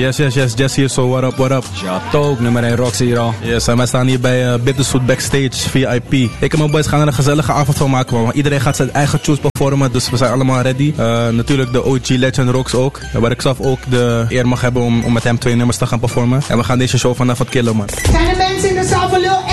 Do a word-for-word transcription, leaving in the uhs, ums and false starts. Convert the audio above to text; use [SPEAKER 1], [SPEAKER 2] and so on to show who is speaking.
[SPEAKER 1] Yes, yes, yes. Jess hier, so what up, what up?
[SPEAKER 2] Ja, toch, nummer één Roxy hier al.
[SPEAKER 1] Yes, en wij staan hier bij uh, Bitterzoet Backstage, V I P. Ik en mijn boys gaan er een gezellige avond van maken, man. Iedereen gaat zijn eigen tunes performen, dus we zijn allemaal ready. Uh, natuurlijk de O G Legend Rox ook. Waar ik zelf ook de eer mag hebben om, om met hem twee nummers te gaan performen. En we gaan deze show vanavond killen, man.
[SPEAKER 3] Zijn er mensen in de zaal van Lil